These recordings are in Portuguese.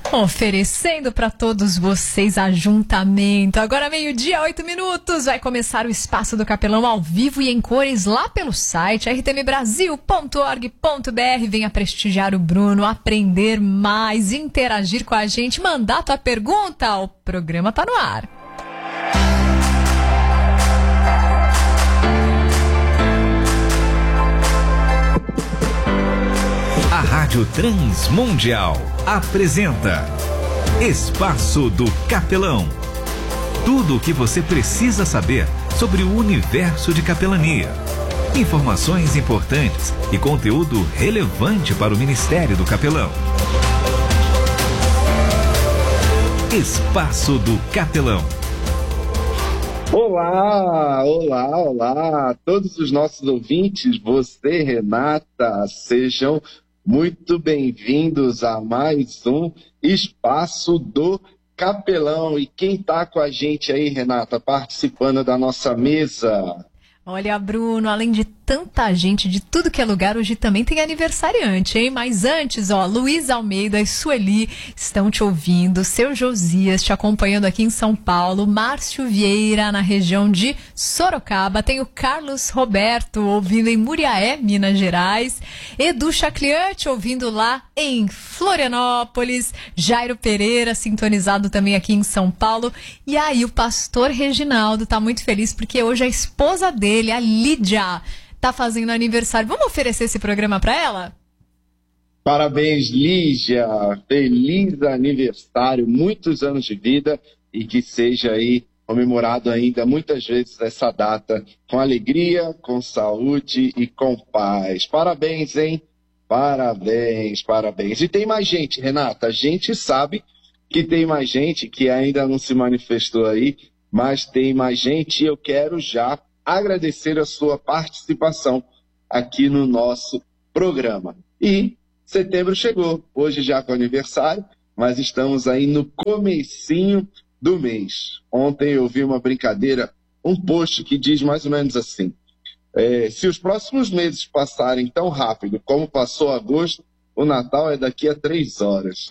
Oferecendo para todos vocês ajuntamento. Agora 12:08, vai começar o Espaço do Capelão ao vivo e em cores lá pelo site rtmbrasil.org.br. Venha prestigiar o Bruno, aprender mais, interagir com a gente, mandar tua pergunta. O programa tá no ar. A Rádio Transmundial apresenta Espaço do Capelão. Tudo o que você precisa saber sobre o universo de capelania. Informações importantes e conteúdo relevante para o Ministério do Capelão. Espaço do Capelão. Olá, olá, olá, todos os nossos ouvintes, você, Renata, sejam muito bem-vindos a mais um Espaço do Capelão. E quem está com a gente aí, Renata, participando da nossa mesa? Olha, Bruno, além de tanta gente de tudo que é lugar, hoje também tem aniversariante, hein? Mas antes, Luiz Almeida e Sueli estão te ouvindo, seu Josias te acompanhando aqui em São Paulo, Márcio Vieira na região de Sorocaba, tem o Carlos Roberto ouvindo em Muriaé, Minas Gerais, Edu Chaclian te ouvindo lá em Florianópolis, Jairo Pereira sintonizado também aqui em São Paulo, e aí o pastor Reginaldo tá muito feliz porque hoje a esposa dele, a Lídia, tá fazendo aniversário. Vamos oferecer esse programa para ela? Parabéns, Lígia. Feliz aniversário, muitos anos de vida e que seja aí comemorado ainda muitas vezes essa data com alegria, com saúde e com paz. Parabéns, hein? Parabéns, parabéns. E tem mais gente, Renata. A gente sabe que tem mais gente que ainda não se manifestou aí, mas tem mais gente e eu quero já agradecer a sua participação aqui no nosso programa. E setembro chegou, hoje já com aniversário, mas estamos aí no comecinho do mês. Ontem eu vi uma brincadeira, um post que diz mais ou menos assim: se os próximos meses passarem tão rápido como passou agosto, o Natal é daqui a 3 horas.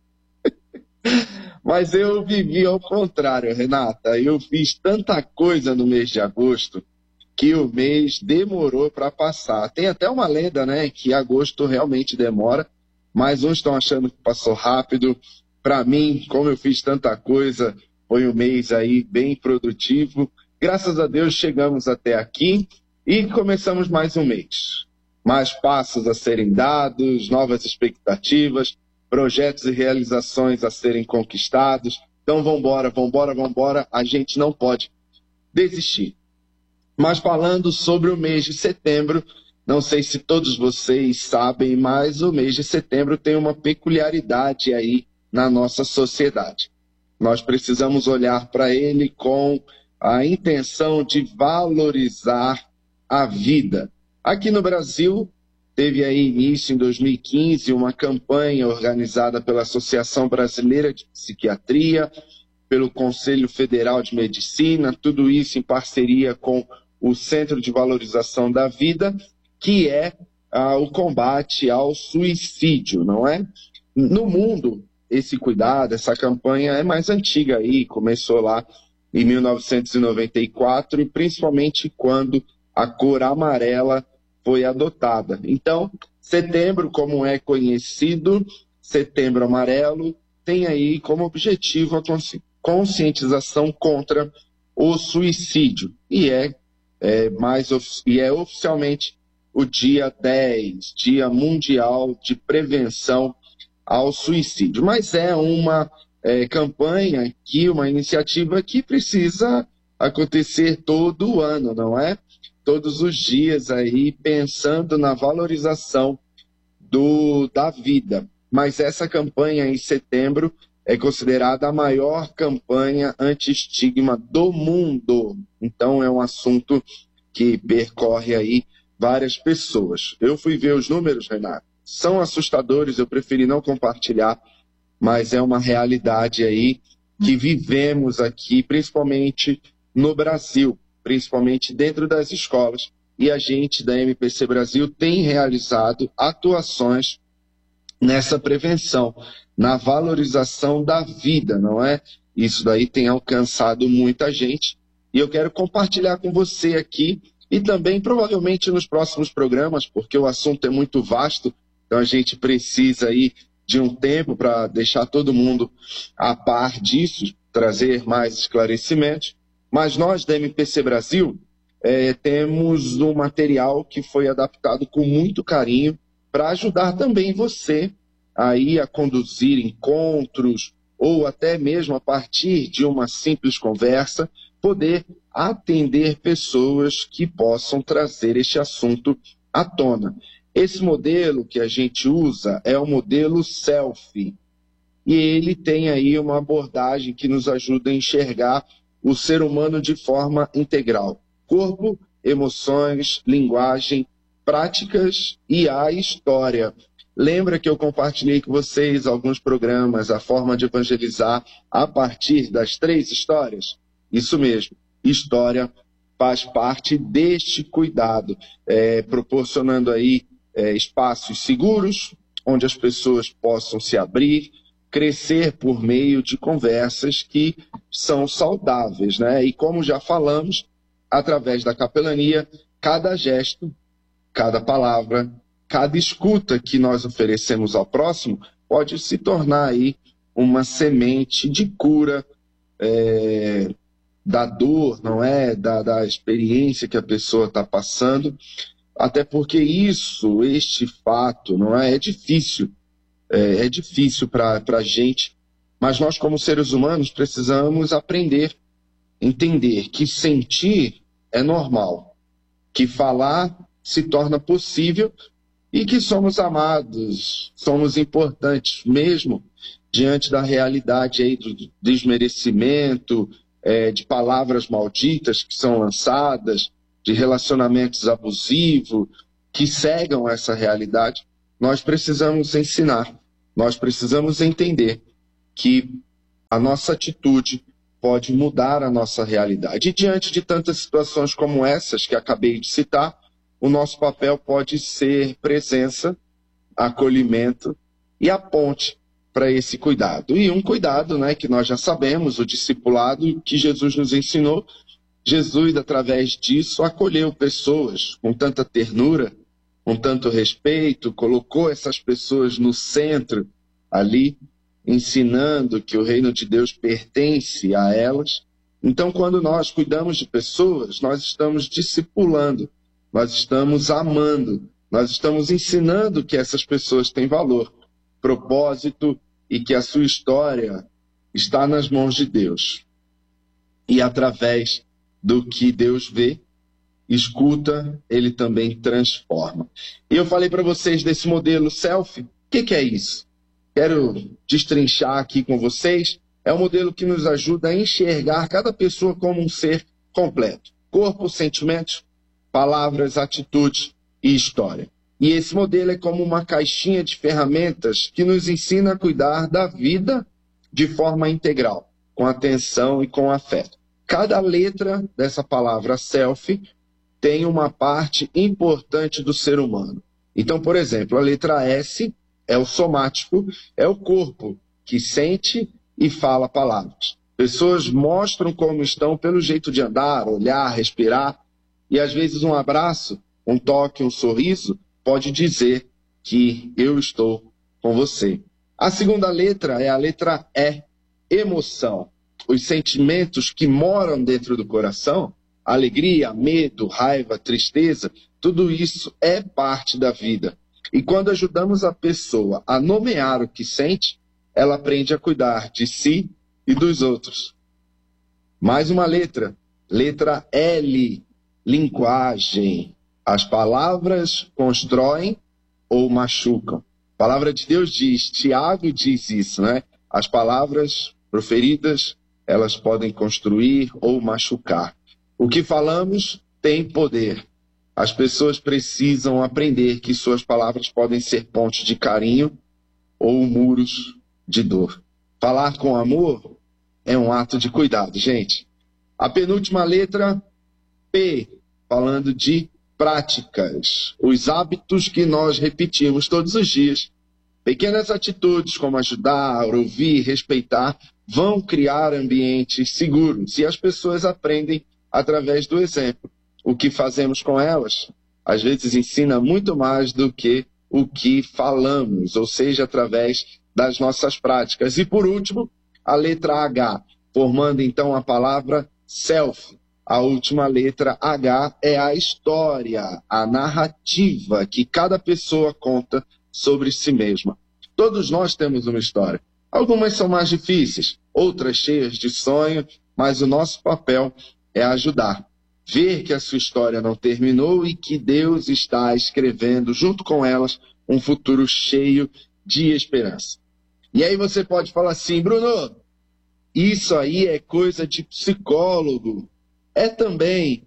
Mas eu vivi ao contrário, Renata. Eu fiz tanta coisa no mês de agosto que o mês demorou para passar. Tem até uma lenda, né, que agosto realmente demora, mas uns estão achando que passou rápido. Para mim, como eu fiz tanta coisa, foi um mês aí bem produtivo. Graças a Deus chegamos até aqui e começamos mais um mês. Mais passos a serem dados, novas expectativas, projetos e realizações a serem conquistados. Então vambora, vambora, vambora, a gente não pode desistir. Mas falando sobre o mês de setembro, não sei se todos vocês sabem, mas o mês de setembro tem uma peculiaridade aí na nossa sociedade. Nós precisamos olhar para ele com a intenção de valorizar a vida. Aqui no Brasil, teve aí início em 2015 uma campanha organizada pela Associação Brasileira de Psiquiatria, pelo Conselho Federal de Medicina, tudo isso em parceria com o Centro de Valorização da Vida, que é o combate ao suicídio, não é? No mundo, esse cuidado, essa campanha é mais antiga aí, começou lá em 1994, e principalmente quando a cor amarela foi adotada. Então, setembro, como é conhecido, Setembro Amarelo, tem aí como objetivo a conscientização contra o suicídio. E é oficialmente o dia 10, Dia Mundial de Prevenção ao Suicídio. Mas é uma campanha, uma iniciativa que precisa acontecer todo ano, não é? Todos os dias aí, pensando na valorização da vida. Mas essa campanha em setembro é considerada a maior campanha anti-estigma do mundo. Então é um assunto que percorre aí várias pessoas. Eu fui ver os números, Renato. São assustadores, eu preferi não compartilhar, mas é uma realidade aí que vivemos aqui, principalmente no Brasil, principalmente dentro das escolas. E a gente da MPC Brasil tem realizado atuações nessa prevenção, na valorização da vida, não é? Isso daí tem alcançado muita gente e eu quero compartilhar com você aqui e também provavelmente nos próximos programas, porque o assunto é muito vasto, então a gente precisa aí de um tempo para deixar todo mundo a par disso, trazer mais esclarecimentos. Mas nós da MPC Brasil temos um material que foi adaptado com muito carinho para ajudar também você aí a conduzir encontros ou até mesmo a partir de uma simples conversa, poder atender pessoas que possam trazer este assunto à tona. Esse modelo que a gente usa é o modelo SELF, e ele tem aí uma abordagem que nos ajuda a enxergar o ser humano de forma integral. Corpo, emoções, linguagem, práticas e a história. Lembra que eu compartilhei com vocês alguns programas, a forma de evangelizar a partir das 3 histórias? Isso mesmo, história faz parte deste cuidado, proporcionando aí espaços seguros, onde as pessoas possam se abrir, crescer por meio de conversas que são saudáveis, né? E como já falamos, através da capelania, cada gesto, cada palavra, cada escuta que nós oferecemos ao próximo pode se tornar aí uma semente de cura da dor, não é? Da experiência que a pessoa está passando. Até porque este fato, não é? É difícil para a gente, mas nós como seres humanos precisamos aprender, entender que sentir é normal, que falar se torna possível e que somos amados, somos importantes, mesmo diante da realidade aí do desmerecimento, de palavras malditas que são lançadas, de relacionamentos abusivos que cegam essa realidade. Nós precisamos ensinar, nós precisamos entender que a nossa atitude pode mudar a nossa realidade. E diante de tantas situações como essas que acabei de citar, o nosso papel pode ser presença, acolhimento e a ponte para esse cuidado. E um cuidado, né, que nós já sabemos, o discipulado que Jesus nos ensinou. Jesus, através disso, acolheu pessoas com tanta ternura, com tanto respeito, colocou essas pessoas no centro ali, ensinando que o reino de Deus pertence a elas. Então, quando nós cuidamos de pessoas, nós estamos discipulando, nós estamos amando, nós estamos ensinando que essas pessoas têm valor, propósito e que a sua história está nas mãos de Deus. E através do que Deus vê, escuta, ele também transforma. E eu falei para vocês desse modelo SELF. O que é isso? Quero destrinchar aqui com vocês. É um modelo que nos ajuda a enxergar cada pessoa como um ser completo. Corpo, sentimentos, palavras, atitudes e história. E esse modelo é como uma caixinha de ferramentas que nos ensina a cuidar da vida de forma integral, com atenção e com afeto. Cada letra dessa palavra SELF tem uma parte importante do ser humano. Então, por exemplo, a letra S é o somático, é o corpo que sente e fala palavras. Pessoas mostram como estão pelo jeito de andar, olhar, respirar, e às vezes um abraço, um toque, um sorriso pode dizer que eu estou com você. A segunda letra é a letra E, emoção. Os sentimentos que moram dentro do coração, alegria, medo, raiva, tristeza, tudo isso é parte da vida. E quando ajudamos a pessoa a nomear o que sente, ela aprende a cuidar de si e dos outros. Mais uma letra, letra L, linguagem. As palavras constroem ou machucam. A palavra de Deus diz, Tiago diz isso, né? As palavras proferidas, elas podem construir ou machucar. O que falamos tem poder. As pessoas precisam aprender que suas palavras podem ser pontes de carinho ou muros de dor. Falar com amor é um ato de cuidado, gente. A penúltima letra, P, falando de práticas. Os hábitos que nós repetimos todos os dias Pequenas atitudes como ajudar, ouvir, respeitar, vão criar ambientes seguros e as pessoas aprendem através do exemplo. O que fazemos com elas, às vezes, ensina muito mais do que o que falamos, ou seja, através das nossas práticas. E, por último, a letra H, formando, então, a palavra self. A última letra H é a história, a narrativa que cada pessoa conta sobre si mesma. Todos nós temos uma história. Algumas são mais difíceis, outras cheias de sonho, mas o nosso papel é ajudar. Ver que a sua história não terminou e que Deus está escrevendo junto com elas um futuro cheio de esperança. E aí você pode falar assim, Bruno, isso aí é coisa de psicólogo. É também.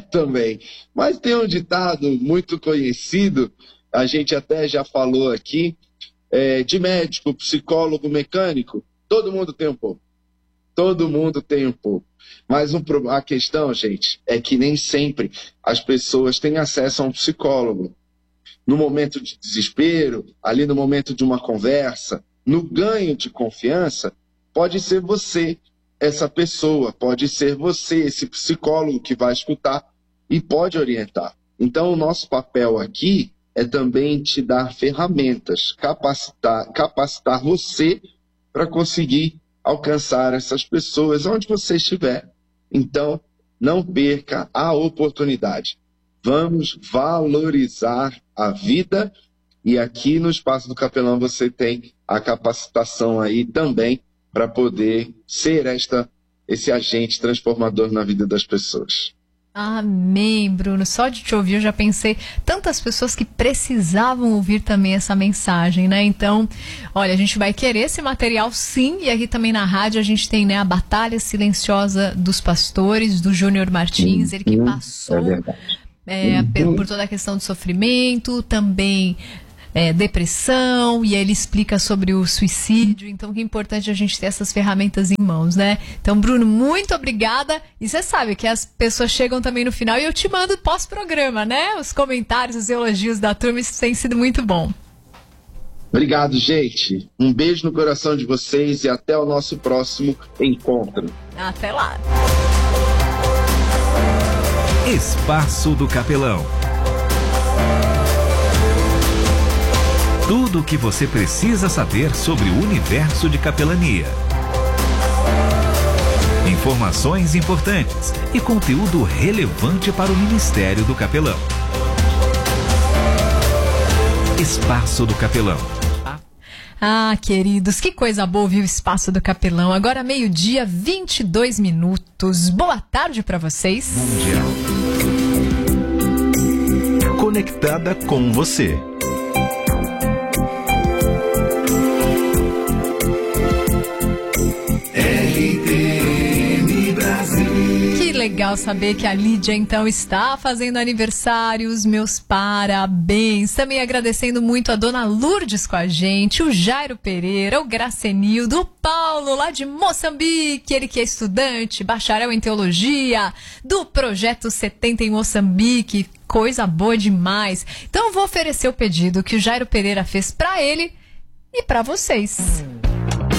Mas tem um ditado muito conhecido, a gente até já falou aqui, de médico, psicólogo, mecânico, todo mundo tem um pouco. Todo mundo tem um pouco. Mas a questão, gente, é que nem sempre as pessoas têm acesso a um psicólogo. No momento de desespero, ali no momento de uma conversa, no ganho de confiança, pode ser você essa pessoa, pode ser você esse psicólogo que vai escutar e pode orientar. Então, o nosso papel aqui é também te dar ferramentas, capacitar você para conseguir alcançar essas pessoas onde você estiver. Então, não perca a oportunidade. Vamos valorizar a vida e aqui no Espaço do Capelão você tem a capacitação aí também para poder ser esse agente transformador na vida das pessoas. Amém, Bruno. Só de te ouvir eu já pensei tantas pessoas que precisavam ouvir também essa mensagem, né? Então, olha, a gente vai querer esse material sim, e aqui também na rádio a gente tem, né, a Batalha Silenciosa dos Pastores, do Júnior Martins, ele que passou por toda a questão do sofrimento, também depressão, e ele explica sobre o suicídio. Então que é importante a gente ter essas ferramentas em mãos, né? Então, Bruno, muito obrigada. E você sabe que as pessoas chegam também no final e eu te mando pós-programa, né? Os comentários, os elogios da turma, isso tem sido muito bom. Obrigado, gente. Um beijo no coração de vocês e até o nosso próximo encontro. Até lá. Espaço do Capelão. Tudo o que você precisa saber sobre o universo de capelania. Informações importantes e conteúdo relevante para o Ministério do Capelão. Espaço do Capelão. Ah, queridos, que coisa boa ouvir o Espaço do Capelão. Agora 12:22. Boa tarde para vocês. Mundial. Conectada com você. Legal saber que a Lídia então está fazendo aniversário, os meus parabéns. Também agradecendo muito a dona Lourdes com a gente, o Jairo Pereira, o Gracenildo, o Paulo lá de Moçambique, ele que é estudante, bacharel em teologia, do Projeto 70 em Moçambique, coisa boa demais. Então eu vou oferecer o pedido que o Jairo Pereira fez para ele e para vocês.